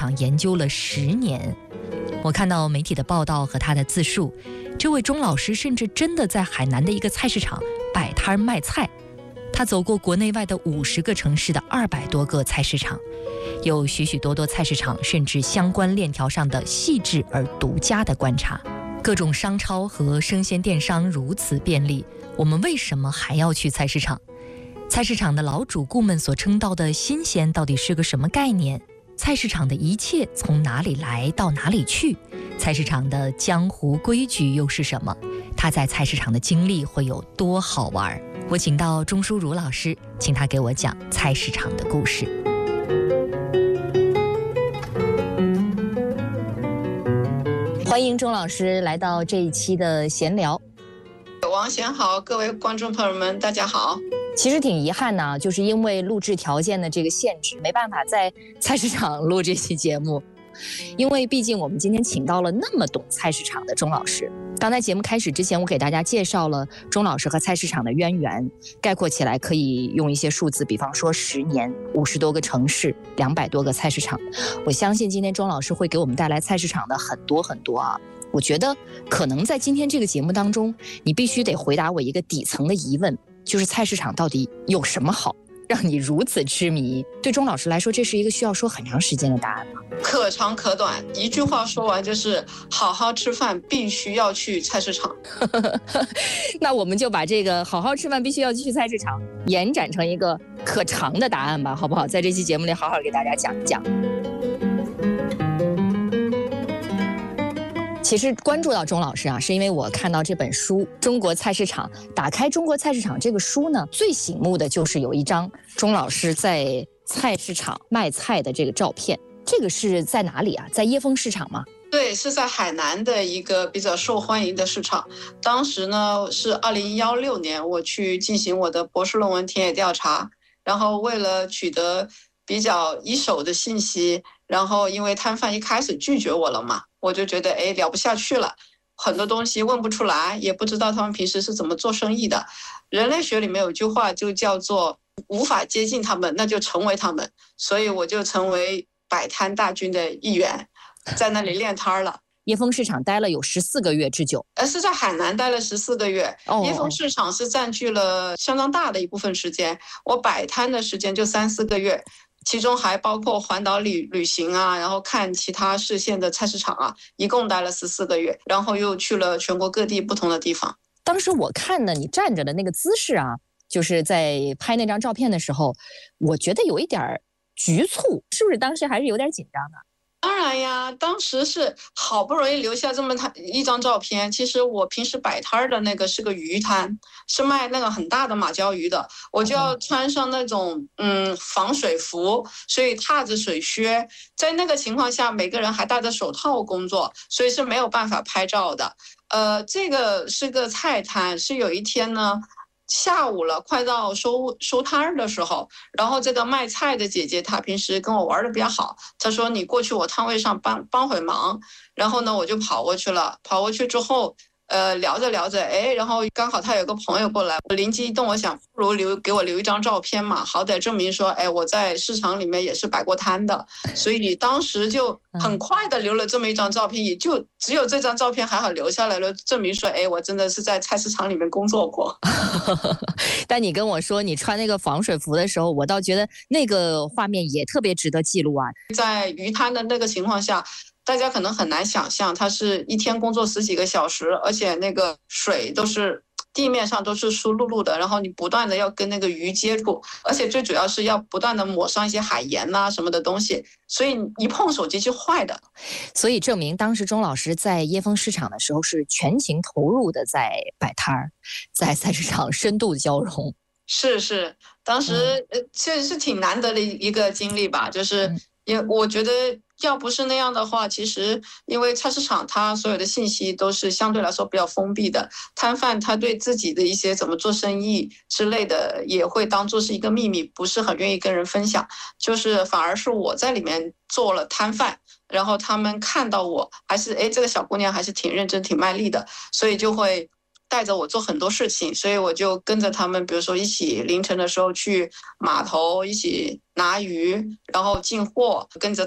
场研究了10年。我看到媒体的报道和他的自述，这位钟老师甚至真的在海南的一个菜市场摆摊卖菜。他走过国内外的50个城市的200多个菜市场，有许许多多菜市场甚至相关链条上的细致而独家的观察。各种商超和生鲜电商如此便利，我们为什么还要去菜市场？菜市场的老主顾们所称道的新鲜到底是个什么概念？菜市场的一切从哪里来到哪里去？菜市场的江湖规矩又是什么？他在菜市场的经历会有多好玩？我请到钟书如老师，请他给我讲菜市场的故事。欢迎钟老师来到这一期的闲聊。 王贤好，各位观众朋友们大家好。 其实挺遗憾呢，就是因为录制条件的这个限制，没办法在菜市场录这期节目。因为毕竟我们今天请到了那么懂菜市场的钟老师。刚才节目开始之前，我给大家介绍了钟老师和菜市场的渊源，概括起来可以用一些数字，比方说10年、50多个城市、200多个菜市场。我相信今天钟老师会给我们带来菜市场的很多很多啊。我觉得可能在今天这个节目当中，你必须得回答我一个底层的疑问，就是菜市场到底有什么好，让你如此痴迷？对钟老师来说，这是一个需要说很长时间的答案吗？ 可长可短，一句话说完就是好好吃饭必须要去菜市场。 那我们就把这个好好吃饭必须要去菜市场延展成一个可长的答案吧，好不好？在这期节目里好好给大家讲一讲。其实关注到钟老师啊，是因为我看到这本书《中国菜市场》，打开《中国菜市场》这个书呢，最醒目的就是有一张钟老师在菜市场卖菜的这个照片。这个是在哪里啊？在椰风市场吗？ 对，是在海南的一个比较受欢迎的市场。当时呢是2016年，我去进行我的博士论文田野调查，然后为了取得比较一手的信息，然后因为摊贩一开始拒绝我了嘛，我就觉得聊不下去了，很多东西问不出来，也不知道他们平时是怎么做生意的。人类学里面有句话就叫做无法接近他们，那就成为他们。所以我就成为摆摊大军的一员，在那里练摊了。 椰风市场待了有14个月之久， 是在海南待了14个月。椰风市场是占据了相当大的一部分时间，我摆摊的时间就3-4个月，其中还包括环岛旅行啊，然后看其他市县的菜市场啊，一共待了14个月，然后又去了全国各地不同的地方。 当时我看的你站着的那个姿势啊，就是在拍那张照片的时候，我觉得有一点局促，是不是当时还是有点紧张的？ 当然呀，当时是好不容易留下这么一张照片。其实我平时摆摊的那个是个鱼摊，是卖那个很大的马鲛鱼的，我就要穿上那种防水服，所以踏着水靴，在那个情况下每个人还戴着手套工作，所以是没有办法拍照的。这个是个菜摊，是有一天呢下午了，快到收摊的时候，然后这个卖菜的姐姐她平时跟我玩的比较好，她说你过去我摊位上帮会忙，然后呢我就跑过去了。跑过去之后聊着聊着，然后刚好他有个朋友过来，我灵机一动，我想不如给我留一张照片嘛，好歹证明说我在市场里面也是摆过摊的。所以当时就很快的留了这么一张照片，也就只有这张照片还好留下来了，证明说我真的是在菜市场里面工作过。 但你跟我说你穿那个防水服的时候，我倒觉得那个画面也特别值得记录啊。 在鱼摊的那个情况下，大家可能很难想象，他是一天工作10几个小时，而且那个水都是地面上都是湿漉漉的，然后你不断的要跟那个鱼接触，而且最主要是要不断的抹上一些海盐啊什么的东西，所以一碰手机就坏的。 所以证明当时钟老师在椰风市场的时候是全情投入的在摆摊儿，在菜市场深度交融。 是，当时确实是挺难得的一个经历吧，就是因为我觉得要不是那样的话，其实因为菜市场它所有的信息都是相对来说比较封闭的，摊贩他对自己的一些怎么做生意之类的也会当作是一个秘密，不是很愿意跟人分享。就是反而是我在里面做了摊贩，然后他们看到我还是这个小姑娘还是挺认真挺卖力的，所以就会带着我做很多事情，所以我就跟着他们，比如说一起凌晨的时候去码头一起拿鱼，然后进货，跟着